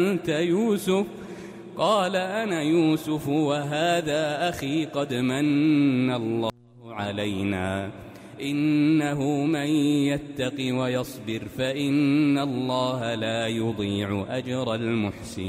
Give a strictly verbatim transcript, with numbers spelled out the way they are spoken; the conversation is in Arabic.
أنت يوسف؟ قال أنا يوسف وهذا أخي قد من الله علينا إنه من يتق ويصبر فإن الله لا يضيع أجر المحسنين.